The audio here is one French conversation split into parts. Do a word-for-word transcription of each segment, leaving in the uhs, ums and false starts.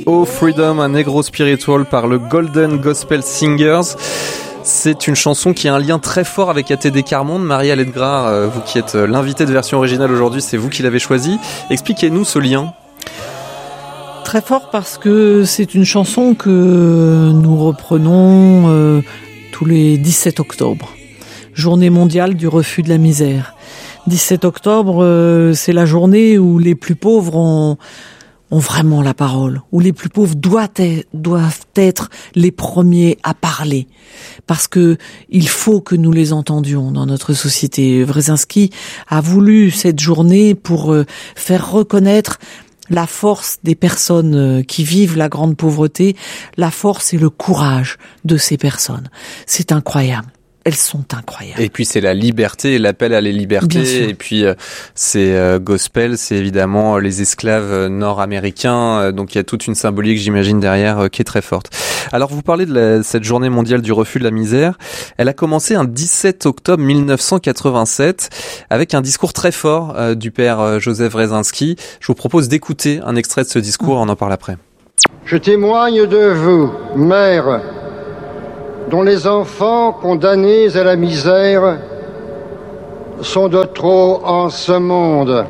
Oh Freedom, un negro spiritual par le Golden Gospel Singers. C'est une chanson qui a un lien très fort avec A T D Quart Monde. Maria Ledgrar, vous qui êtes l'invitée de version originale aujourd'hui, c'est vous qui l'avez choisi. Expliquez-nous ce lien. Très fort parce que c'est une chanson que nous reprenons euh, tous les dix-sept octobre. Journée mondiale du refus de la misère. dix-sept octobre, euh, c'est la journée où les plus pauvres ont, ont vraiment la parole, où les plus pauvres doivent être, doivent être les premiers à parler. Parce que il faut que nous les entendions dans notre société. Wresinski a voulu cette journée pour euh, faire reconnaître la force des personnes qui vivent la grande pauvreté, la force et le courage de ces personnes. C'est incroyable. Elles sont incroyables. Et puis c'est la liberté, l'appel à la liberté. Et puis euh, c'est euh, gospel, c'est évidemment les esclaves euh, nord-américains. Euh, donc il y a toute une symbolique, j'imagine, derrière euh, qui est très forte. Alors vous parlez de la, cette journée mondiale du refus de la misère. Elle a commencé un dix-sept octobre mille neuf cent quatre-vingt-sept avec un discours très fort euh, du père euh, Joseph Wresinski. Je vous propose d'écouter un extrait de ce discours, on en parle après. Je témoigne de vous, mère, dont les enfants condamnés à la misère sont de trop en ce monde.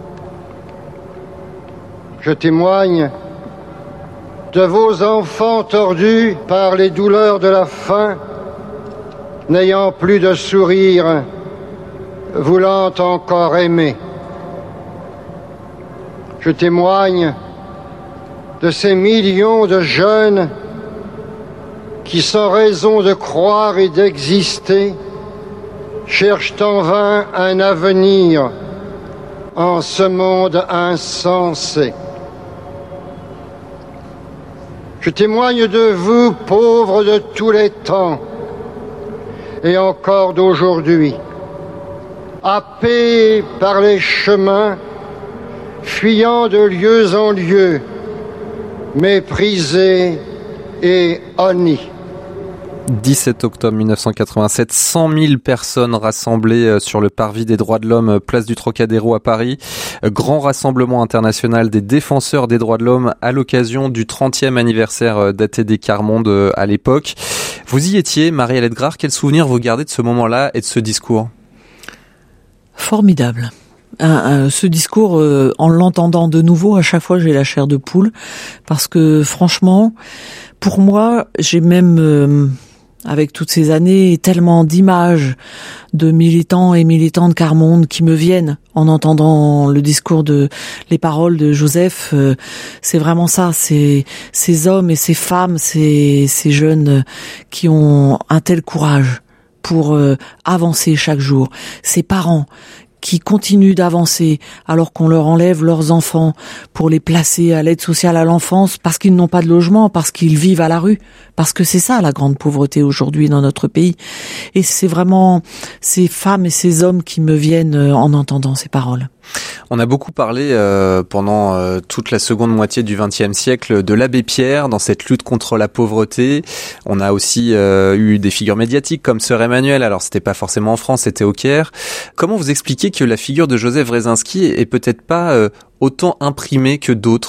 Je témoigne de vos enfants tordus par les douleurs de la faim, n'ayant plus de sourire, voulant encore aimer. Je témoigne de ces millions de jeunes qui, sans raison de croire et d'exister, cherchent en vain un avenir en ce monde insensé. Je témoigne de vous, pauvres de tous les temps, et encore d'aujourd'hui, happés par les chemins, fuyant de lieu en lieu, méprisés et honnis. dix-sept octobre mille neuf cent quatre-vingt-sept, cent mille personnes rassemblées sur le parvis des droits de l'homme, place du Trocadéro à Paris. Grand rassemblement international des défenseurs des droits de l'homme à l'occasion du trentième anniversaire d'A T D Quart Monde à l'époque. Vous y étiez, Maria Ledgrar. Quel souvenir vous gardez de ce moment-là et de ce discours ? Formidable. Un, un, ce discours, euh, en l'entendant de nouveau, à chaque fois j'ai la chair de poule, parce que franchement, pour moi, j'ai même, euh, avec toutes ces années, tellement d'images de militants et militantes Quart Monde qui me viennent en entendant le discours de, les paroles de Joseph. Euh, c'est vraiment ça, c'est ces hommes et ces femmes, ces, ces jeunes qui ont un tel courage pour euh, avancer chaque jour. Ces parents qui continuent d'avancer alors qu'on leur enlève leurs enfants pour les placer à l'aide sociale à l'enfance parce qu'ils n'ont pas de logement, parce qu'ils vivent à la rue, parce que c'est ça la grande pauvreté aujourd'hui dans notre pays. Et c'est vraiment ces femmes et ces hommes qui me viennent en entendant ces paroles. On a beaucoup parlé euh, pendant euh, toute la seconde moitié du vingtième siècle de l'abbé Pierre dans cette lutte contre la pauvreté. On a aussi euh, eu des figures médiatiques comme Sœur Emmanuelle. Alors c'était pas forcément en France, c'était au Caire. Comment vous expliquez que la figure de Joseph Wresinski est peut-être pas euh, autant imprimée que d'autres ?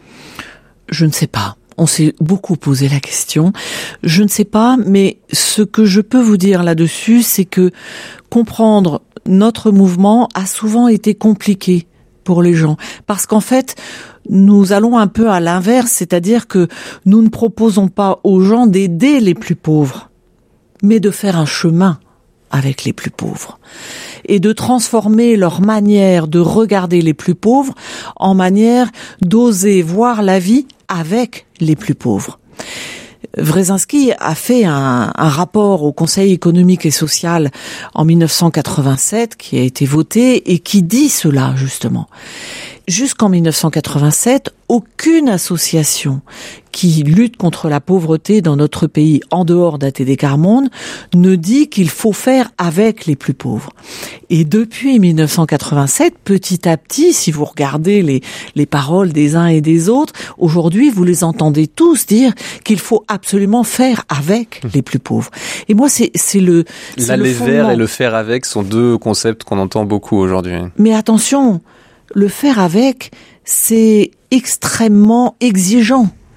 Je ne sais pas. On s'est beaucoup posé la question. Je ne sais pas, mais ce que je peux vous dire là-dessus, c'est que comprendre notre mouvement a souvent été compliqué pour les gens. Parce qu'en fait, nous allons un peu à l'inverse, c'est-à-dire que nous ne proposons pas aux gens d'aider les plus pauvres, mais de faire un chemin avec les plus pauvres et de transformer leur manière de regarder les plus pauvres en manière d'oser voir la vie avec les plus pauvres. Wresinski a fait un, un rapport au Conseil économique et social en mille neuf cent quatre-vingt-sept qui a été voté et qui dit cela justement. Jusqu'en mille neuf cent quatre-vingt-sept, aucune association qui lutte contre la pauvreté dans notre pays, en dehors d'A T D Quart Monde, ne dit qu'il faut faire avec les plus pauvres. Et depuis mille neuf cent quatre-vingt-sept, petit à petit, si vous regardez les, les paroles des uns et des autres, aujourd'hui, vous les entendez tous dire qu'il faut absolument faire avec les plus pauvres. Et moi, c'est, c'est le c'est L'aller le vers et le faire avec sont deux concepts qu'on entend beaucoup aujourd'hui. Mais attention, le faire avec, c'est extrêmement exigeant.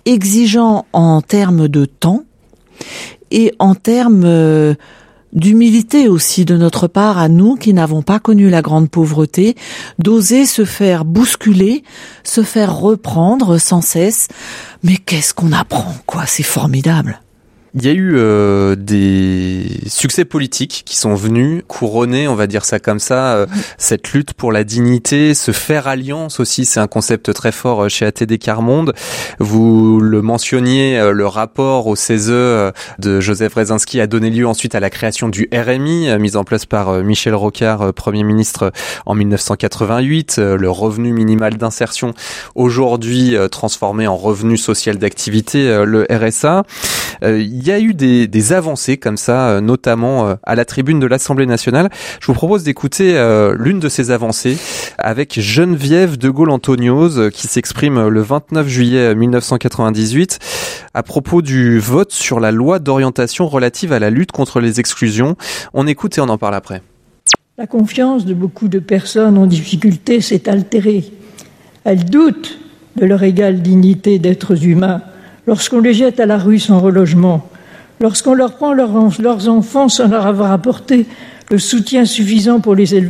exigeant en termes de temps et en termes euh, d'humilité aussi de notre part à nous qui n'avons pas connu la grande pauvreté, d'oser se faire bousculer, se faire reprendre sans cesse. Mais qu'est-ce qu'on apprend, quoi, c'est formidable. Il y a eu euh, des succès politiques qui sont venus couronner, on va dire ça comme ça, euh, cette lutte pour la dignité, se faire alliance aussi, c'est un concept très fort chez A T D Quart Monde. Vous le mentionniez, euh, le rapport au C E S E de Joseph Rezinski a donné lieu ensuite à la création du R M I, euh, mise en place par euh, Michel Rocard, euh, Premier ministre en mille neuf cent quatre-vingt-huit, euh, le revenu minimal d'insertion aujourd'hui euh, transformé en revenu social d'activité, euh, le R S A. Euh, il y a eu des, des avancées comme ça, euh, notamment euh, à la tribune de l'Assemblée nationale. Je vous propose d'écouter euh, l'une de ces avancées avec Geneviève de Gaulle-Anthonioz euh, qui s'exprime le vingt-neuf juillet mille neuf cent quatre-vingt-dix-huit à propos du vote sur la loi d'orientation relative à la lutte contre les exclusions. On écoute et on en parle après. La confiance de beaucoup de personnes en difficulté s'est altérée. Elles doutent de leur égale dignité d'êtres humains lorsqu'on les jette à la rue sans relogement, lorsqu'on leur prend leurs, leurs enfants sans leur avoir apporté le soutien suffisant pour les élever.